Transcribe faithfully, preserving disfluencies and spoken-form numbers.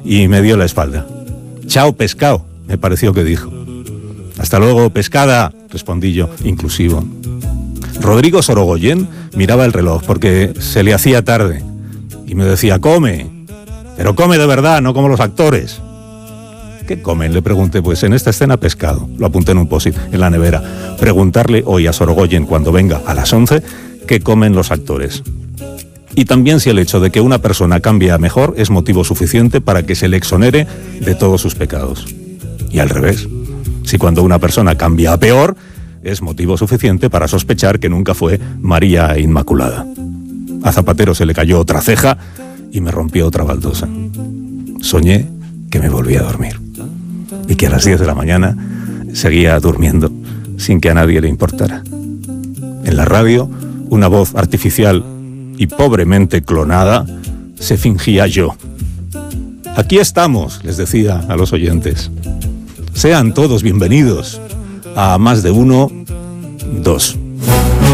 y me dio la espalda. Chao, pescado, me pareció que dijo. Hasta luego, pescada, respondí yo, inclusivo. Rodrigo Sorogoyen miraba el reloj porque se le hacía tarde y me decía, come, pero come de verdad, no como los actores. ¿Qué comen?, le pregunté. Pues en esta escena pescado. Lo apunté en un post-it en la nevera. Preguntarle hoy a Sorogoyen cuando venga a las once qué comen los actores. Y también si el hecho de que una persona cambie a mejor es motivo suficiente para que se le exonere de todos sus pecados. Y al revés, si cuando una persona cambia a peor es motivo suficiente para sospechar que nunca fue María Inmaculada. A Zapatero se le cayó otra ceja y me rompió otra baldosa. Soñé que me volvía a dormir y que a las diez de la mañana seguía durmiendo sin que a nadie le importara. En la radio, una voz artificial y pobremente clonada se fingía yo. Aquí estamos, les decía a los oyentes. Sean todos bienvenidos a Más de Uno, Dos.